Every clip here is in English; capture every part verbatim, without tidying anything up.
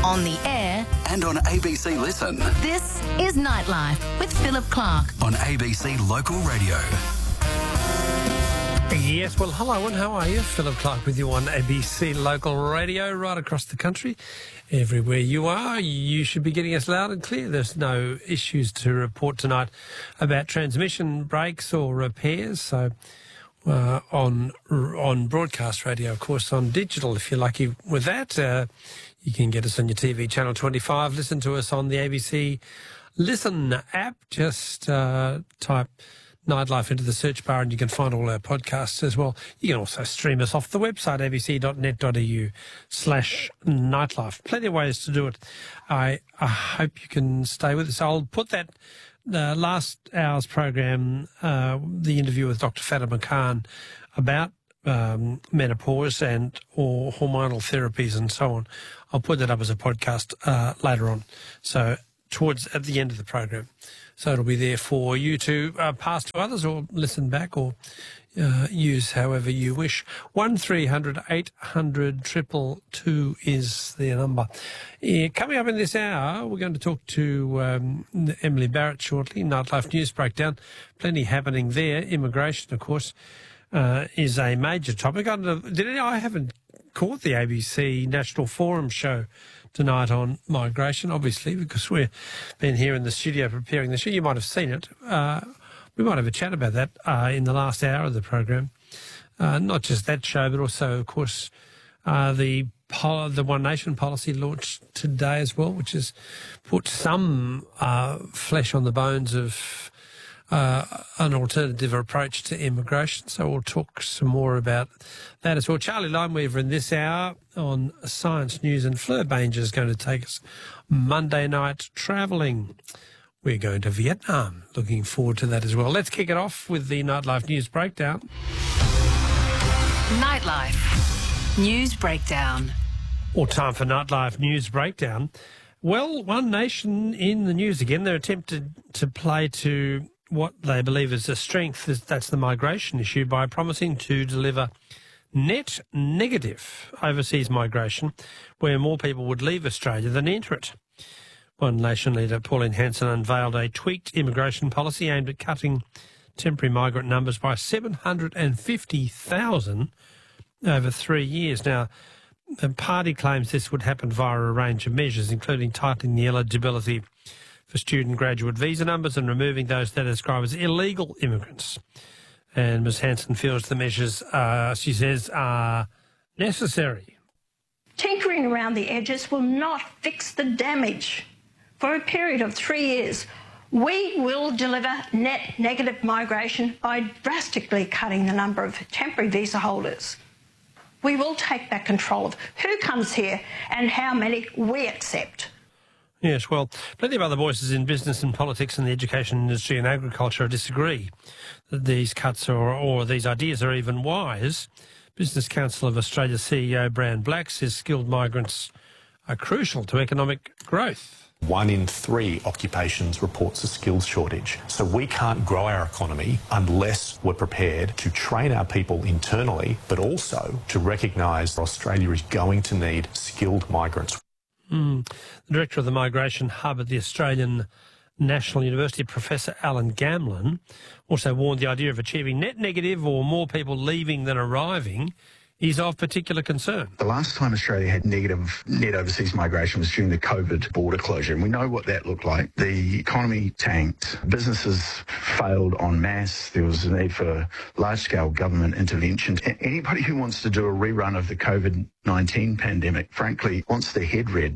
on the air and on A B C Listen. This is Nightlife with Philip Clark on A B C Local Radio. Yes, well, hello and how are you? Philip Clark with you on A B C Local Radio right across the country. Everywhere you are, you should be getting us loud and clear. There's no issues to report tonight about transmission breaks or repairs. So uh, on on broadcast radio, of course, on digital, if you're lucky with that, uh, you can get us on your T V, Channel twenty-five. Listen to us on the A B C Listen app. Just uh, type Nightlife into the search bar and you can find all our podcasts as well. You can also stream us off the website, abc.net.au slash nightlife. Plenty of ways to do it. I, I hope you can stay with us. I'll put that uh, last hour's program, uh, the interview with Doctor Fatima Khan about um, menopause and or hormonal therapies and so on. I'll put that up as a podcast uh, later on. So towards at the end of the program. So it'll be there for you to uh, pass to others or listen back or uh, use however you wish. one three hundred eight hundred two two two is the number. Yeah, coming up in this hour, we're going to talk to um, Emily Barrett shortly, Nightlife News Breakdown. Plenty happening there. Immigration, of course, uh, is a major topic. I, don't know, did any, I haven't caught the A B C National Forum show tonight on migration, obviously, because we've been here in the studio preparing the show. You might have seen it. Uh, we might have a chat about that uh, in the last hour of the program. Uh, not just that show, but also, of course, uh, the pol- the One Nation policy launched today as well, which has put some uh, flesh on the bones of Uh, an alternative approach to immigration. So we'll talk some more about that as well. Charlie Limeweaver in this hour on Science News, and Fleur Banger is going to take us Monday night travelling. We're going to Vietnam. Looking forward to that as well. Let's kick it off with the Nightlife News Breakdown. Nightlife News Breakdown. Or time for Nightlife News Breakdown. Well, One Nation in the news again. They're attempted to play to what they believe is a strength, that's the migration issue, by promising to deliver net negative overseas migration, where more people would leave Australia than enter it. One Nation leader Pauline Hanson unveiled a tweaked immigration policy aimed at cutting temporary migrant numbers by seven hundred fifty thousand over three years. Now, the party claims this would happen via a range of measures, including tightening the eligibility for student graduate visa numbers and removing those that are described as illegal immigrants. And Miz Hanson feels the measures, uh, she says, are necessary. Tinkering around the edges will not fix the damage. For a period of three years, we will deliver net negative migration by drastically cutting the number of temporary visa holders. We will take back control of who comes here and how many we accept. Yes, well, plenty of other voices in business and politics and the education industry and agriculture disagree that these cuts or, or these ideas are even wise. Business Council of Australia C E O Brian Black says skilled migrants are crucial to economic growth. One in three occupations reports a skills shortage. So we can't grow our economy unless we're prepared to train our people internally, but also to recognise Australia is going to need skilled migrants. Mm. The director of the Migration Hub at the Australian National University, Professor Alan Gamlin, also warned the idea of achieving net negative or more people leaving than arriving is of particular concern. The last time Australia had negative net overseas migration was during the COVID border closure, and we know what that looked like. The economy tanked, businesses failed en masse, there was a need for large-scale government intervention. Anybody who wants to do a rerun of the COVID nineteen pandemic, frankly, wants their head read.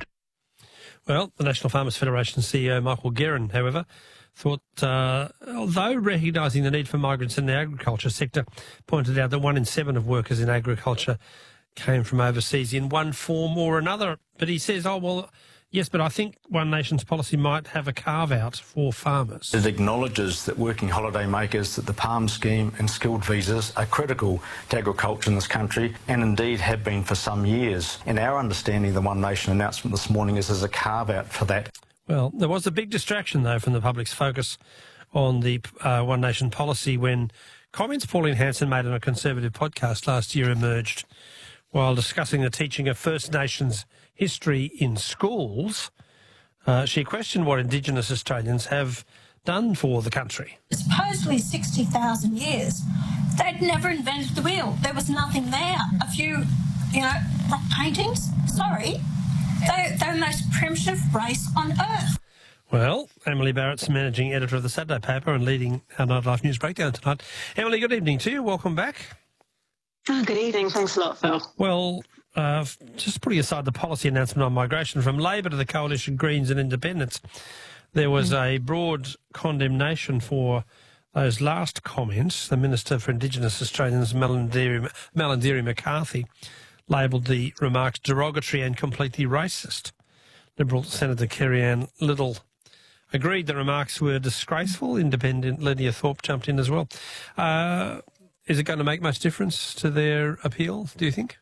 Well, the National Farmers Federation C E O Michael Guerin, however, thought, uh, although recognising the need for migrants in the agriculture sector, pointed out that one in seven of workers in agriculture came from overseas in one form or another. But he says, oh, well, yes, but I think One Nation's policy might have a carve-out for farmers. It acknowledges that working holiday makers, that the PALM scheme and skilled visas are critical to agriculture in this country and indeed have been for some years. And our understanding of the One Nation announcement this morning is there's a carve-out for that. Well, there was a big distraction, though, from the public's focus on the uh, One Nation policy when comments Pauline Hanson made on a Conservative podcast last year emerged while discussing the teaching of First Nations history in schools. Uh, she questioned what Indigenous Australians have done for the country. Supposedly sixty thousand years. They'd never invented the wheel. There was nothing there. A few, you know, rock paintings. Sorry. They, they're the most primitive race on Earth. Well, Emily Barrett's managing editor of the Saturday paper and leading our Nightlife News Breakdown tonight. Emily, good evening to you. Welcome back. Oh, good evening. Thanks a lot, Phil. Well, uh, just putting aside the policy announcement on migration, from Labor to the Coalition, Greens and Independents, there was a broad condemnation for those last comments. The Minister for Indigenous Australians, Malandiri, Malandiri McCarthy, labelled the remarks derogatory and completely racist. Liberal Senator Kerry-Ann Little agreed the remarks were disgraceful. Independent Lydia Thorpe jumped in as well. Uh, is it going to make much difference to their appeal, do you think?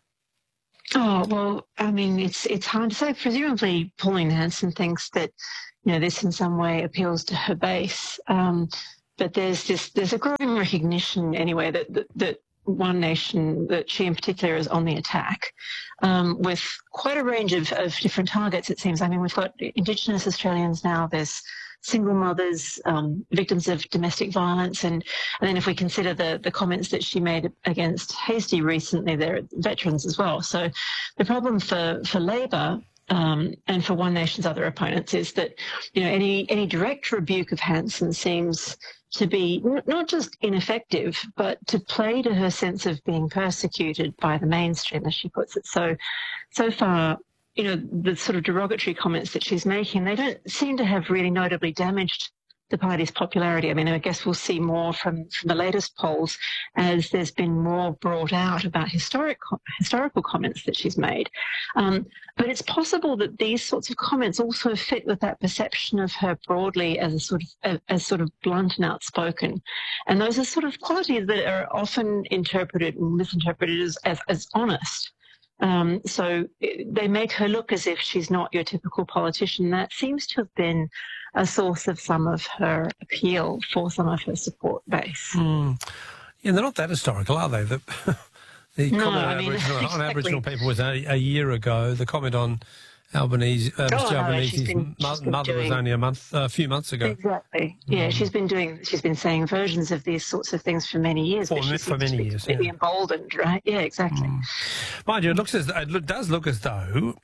Oh, well, I mean, it's it's hard to say. Presumably, Pauline Hanson thinks that, you know, this in some way appeals to her base. Um, but there's this there's a growing recognition anyway that that, that One Nation, that she in particular is on the attack, um, with quite a range of, of different targets, it seems. I mean, we've got Indigenous Australians now, there's single mothers, um, victims of domestic violence, and, and then if we consider the, the comments that she made against Hastie recently, there are veterans as well. So the problem for, for Labor um, and for One Nation's other opponents is that, you know, any, any direct rebuke of Hanson seems to be not just ineffective, but to play to her sense of being persecuted by the mainstream, as she puts it. So, so far, you know, the sort of derogatory comments that she's making, they don't seem to have really notably damaged the party's popularity. I mean, I guess we'll see more from, from the latest polls as there's been more brought out about historic historical comments that she's made. Um, but it's possible that these sorts of comments also fit with that perception of her broadly as a sort of as sort of blunt and outspoken. And those are sort of qualities that are often interpreted and misinterpreted as, as, as honest. Um, so they make her look as if she's not your typical politician. That seems to have been a source of some of her appeal for some of her support base. Mm. Yeah, they're not that historical, are they? The, the no, comment I on, mean, Aboriginal, exactly. on Aboriginal people was a, a year ago. The comment on Albanese, uh, Oh, Mister no, Albanese's she's been- mo- she's been mother was doing- only a month, a few months ago. Exactly. Yeah, Mm. she's been doing. She's been saying versions of these sorts of things for many years. For but she ma- for seems to many be years, completely yeah. emboldened, right? Yeah, exactly. Mm. Mind you, it looks as it look- does look as though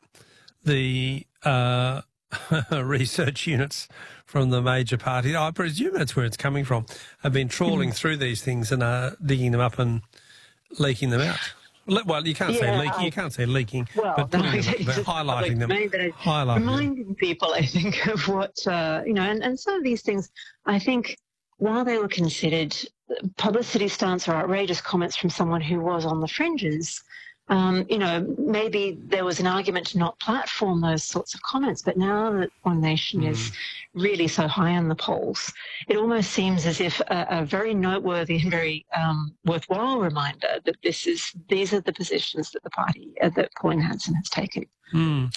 the uh, research units from the major parties, I presume that's where it's coming from, have been trawling Mm. through these things and are digging them up and leaking them out. Le- Well, you can't say Yeah, leaking. You can't say leaking, Well, but no, putting them, it's but just highlighting public them, domain, but it's highlighting them. reminding people, I think, of what uh, you know, and, and some of these things, I think, while they were considered publicity stunts or outrageous comments from someone who was on the fringes, um, you know, maybe there was an argument to not platform those sorts of comments. But now that One Nation Mm. is really so high in the polls, it almost seems as if a, a very noteworthy and very um, worthwhile reminder that this is these are the positions that the party, uh, that Pauline Hanson has taken. Mm.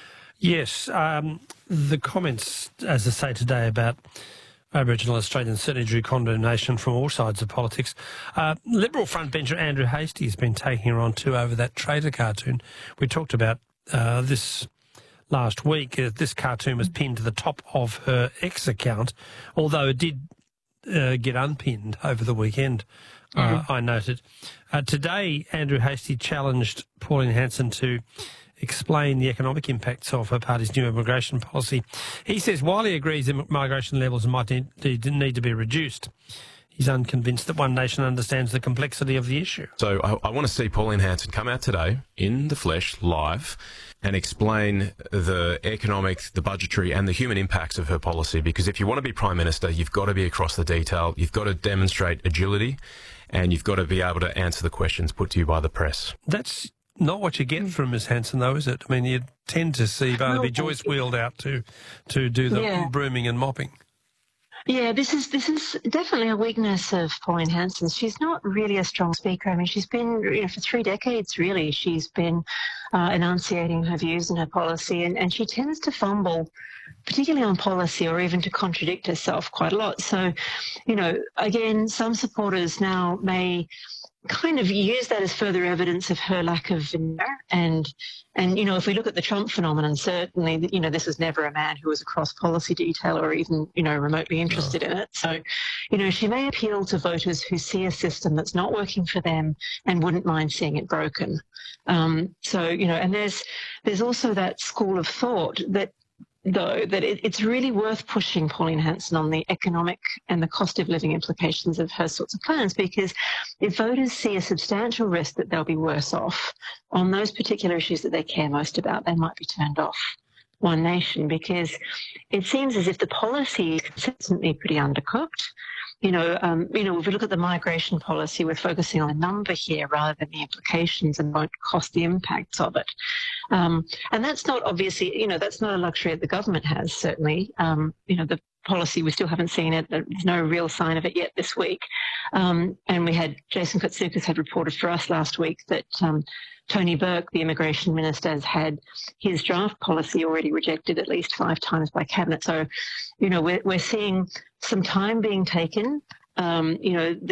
Yes, um, the comments, as I say today, about Aboriginal Australians certainly drew condemnation from all sides of politics. Uh, Liberal frontbencher Andrew Hastie has been taking her on too over that traitor cartoon. We talked about uh, this last week. Uh, this cartoon was pinned to the top of her X account, although it did uh, get unpinned over the weekend, uh, mm-hmm. I noted. Uh, today, Andrew Hastie challenged Pauline Hanson to explain the economic impacts of her party's new immigration policy. He says while he agrees that migration levels might need, need to be reduced, he's unconvinced that One Nation understands the complexity of the issue. So I, I want to see Pauline Hanson come out today in the flesh, live, and explain the economic, the budgetary and the human impacts of her policy. Because if you want to be Prime Minister, you've got to be across the detail, you've got to demonstrate agility, and you've got to be able to answer the questions put to you by the press. That's not what you get from Miss Hanson, though, is it? I mean, you tend to see Barnaby No, Joyce wheeled out to to do the Yeah. brooming and mopping. Yeah, this is this is definitely a weakness of Pauline Hanson. She's not really a strong speaker. I mean, she's been, you know, for three decades, really, she's been uh, enunciating her views and her policy, and, and she tends to fumble, particularly on policy, or even to contradict herself quite a lot. So, you know, again, some supporters now may kind of use that as further evidence of her lack of veneer. And, and, you know, if we look at the Trump phenomenon, certainly, you know, this was never a man who was a cross-policy detail or even, you know, remotely interested no. in it. So, you know, she may appeal to voters who see a system that's not working for them and wouldn't mind seeing it broken. Um, so, you know, and there's, there's also that school of thought that, though, that it, it's really worth pushing Pauline Hanson on the economic and the cost of living implications of her sorts of plans, because if voters see a substantial risk that they'll be worse off on those particular issues that they care most about, they might be turned off One Nation, because it seems as if the policy is consistently pretty undercooked. You know, um, you know, if we look at the migration policy, we're focusing on a number here rather than the implications and won't cost the impacts of it. Um, and that's not obviously, you know, that's not a luxury that the government has, certainly. Um, you know, the policy, we still haven't seen it. There's no real sign of it yet this week. Um, and we had, Jason Koutsoukis had reported for us last week that um, Tony Burke, the immigration minister, has had his draft policy already rejected at least five times by cabinet. So, you know, we're, we're seeing some time being taken. Um, you know,